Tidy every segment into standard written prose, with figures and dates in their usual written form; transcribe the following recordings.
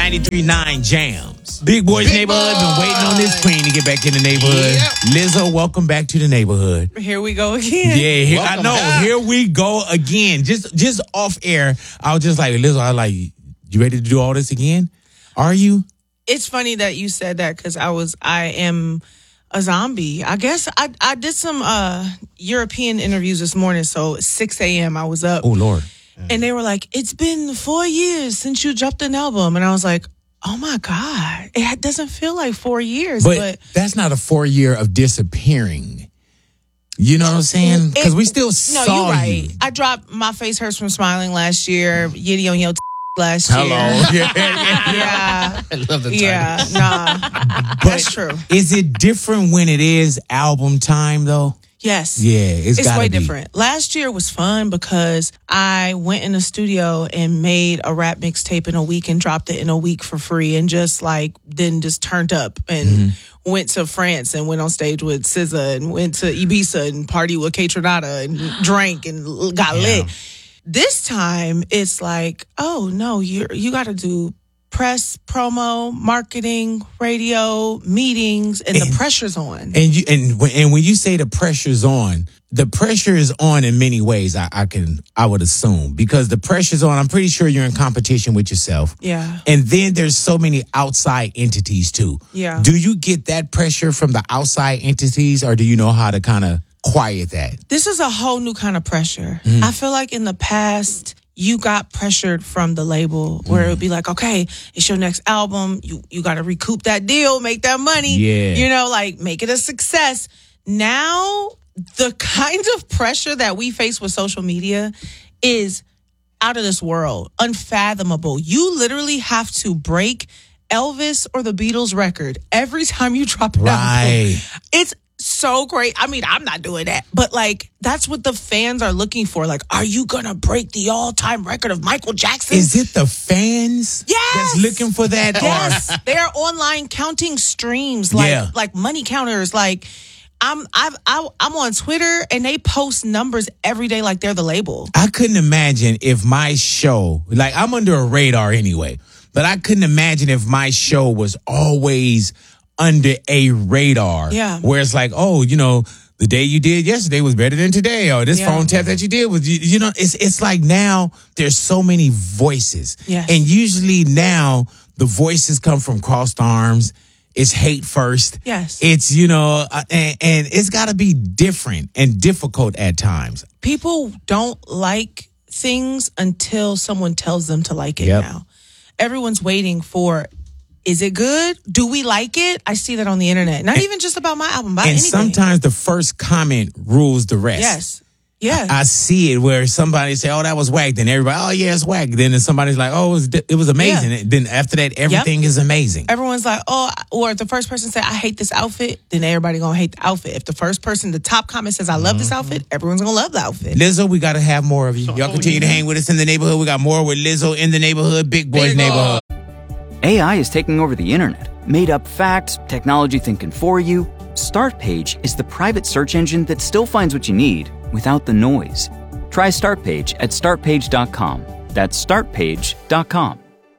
93.9 Jams. Big Boy's Neighborhood. Been waiting on this queen to get back in the neighborhood. Yep. Lizzo, welcome back to the neighborhood. Here we go again. Yeah, I know. Back. Here we go again. Just off air, I was just like, Lizzo, I was like, you ready to do all this again? Are you? It's funny that you said that because I am a zombie. I guess I did some European interviews this morning. So 6 a.m. I was up. Oh, Lord. And they were like, it's been 4 years since you dropped an album. And I was like, oh, my God. It doesn't feel like 4 years. But that's not a 4 year of disappearing. You know what I'm saying? Because we still saw you. No, you're right. I dropped My Face Hurts from Smiling last year. Yitty on Your last year. Hello. Yeah. I love the title. Yeah, nah. That's true. Is it different when it is album time, though? Yes. Yeah, it's way different. Last year was fun because I went in the studio and made a rap mixtape in a week and dropped it in a week for free and just turned up and went to France and went on stage with SZA and went to Ibiza and partied with Kaytranada and drank and got lit. This time it's like, oh no, you got to do press, promo, marketing, radio, meetings, and the pressure's on. And when you say the pressure's on, the pressure is on in many ways. I would assume because the pressure's on. I'm pretty sure you're in competition with yourself. Yeah. And then there's so many outside entities too. Yeah. Do you get that pressure from the outside entities, or do you know how to kind of quiet that? This is a whole new kind of pressure. I feel like in the past, you got pressured from the label where it would be like, okay, it's your next album. You got to recoup that deal, make that money. Yeah. Make it a success. Now, the kind of pressure that we face with social media is out of this world, unfathomable. You literally have to break Elvis or the Beatles record every time you drop an album. It's so great. I mean, I'm not doing that, but that's what the fans are looking for. Are you gonna break the all-time record of Michael Jackson? Is it the fans that's looking for that? Yes, they're online counting streams like money counters. I'm on Twitter and they post numbers every day like they're the label. I couldn't imagine if my show, I'm under a radar anyway, but I couldn't imagine if my show was always under a radar. Yeah. Where it's the day you did yesterday was better than today, or this phone tap that you did was, it's like now there's so many voices. Yes. And usually now the voices come from crossed arms. It's hate first. Yes. It's, and it's got to be different and difficult at times. People don't like things until someone tells them to like it now. Everyone's waiting for, is it good? Do we like it? I see that on the internet. Not even just about my album, about anything. And sometimes the first comment rules the rest. Yes. Yeah. I see it where somebody say, oh, that was whack. Then everybody, oh, yeah, it's whack. Then somebody's like, oh, it was amazing. Yeah. Then after that, everything is amazing. Everyone's like, oh, or if the first person say, I hate this outfit, then everybody going to hate the outfit. If the first person, the top comment says, I love this outfit, everyone's going to love the outfit. Lizzo, we got to have more of you. Y'all continue to hang with us in the neighborhood. We got more with Lizzo in the neighborhood, Big Boy's Neighborhood. AI is taking over the internet. Made up facts, technology thinking for you. Startpage is the private search engine that still finds what you need without the noise. Try Startpage at startpage.com. That's startpage.com.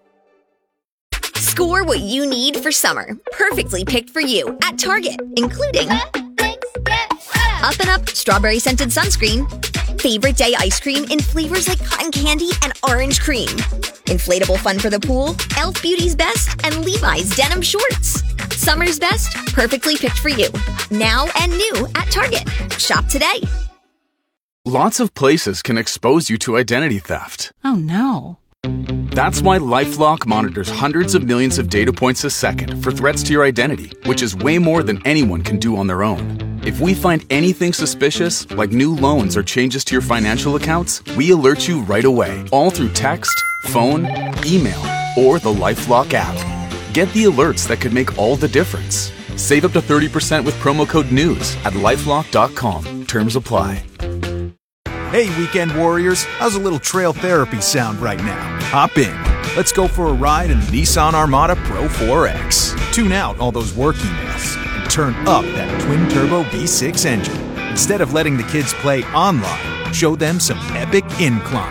Score what you need for summer. Perfectly picked for you at Target, including Up and Up strawberry scented sunscreen, favorite day ice cream in flavors like cotton candy and orange cream, inflatable fun for the pool, Elf Beauty's Best, and Levi's denim shorts. Summer's best, perfectly picked for you. Now and new at Target. Shop today. Lots of places can expose you to identity theft. Oh no. That's why LifeLock monitors hundreds of millions of data points a second for threats to your identity, which is way more than anyone can do on their own. If we find anything suspicious, like new loans or changes to your financial accounts, we alert you right away, all through text, phone, email, or the LifeLock app. Get the alerts that could make all the difference. Save up to 30% with promo code NEWS at LifeLock.com. Terms apply. Hey, weekend warriors, how's a little trail therapy sound right now? Hop in. Let's go for a ride in the Nissan Armada Pro 4X. Tune out all those work emails and turn up that twin-turbo V6 engine. Instead of letting the kids play online, show them some epic inclines.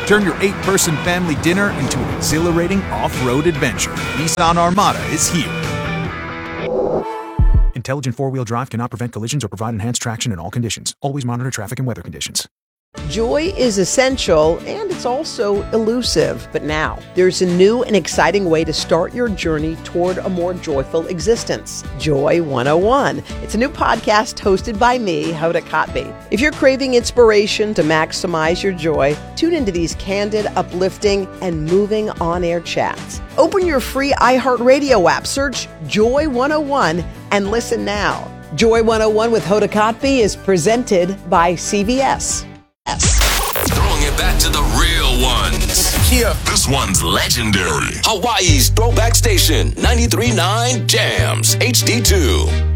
Turn your 8-person family dinner into an exhilarating off-road adventure. Nissan Armada is here. Intelligent four-wheel drive cannot prevent collisions or provide enhanced traction in all conditions. Always monitor traffic and weather conditions. Joy is essential, and it's also elusive. But now, there's a new and exciting way to start your journey toward a more joyful existence. Joy 101. It's a new podcast hosted by me, Hoda Kotb. If you're craving inspiration to maximize your joy, tune into these candid, uplifting, and moving on-air chats. Open your free iHeartRadio app, search Joy 101, and listen now. Joy 101 with Hoda Kotb is presented by CVS. Throwing it back to the real ones. Yeah. This one's legendary. Hawaii's Throwback Station, 93.9 Jams, HD2.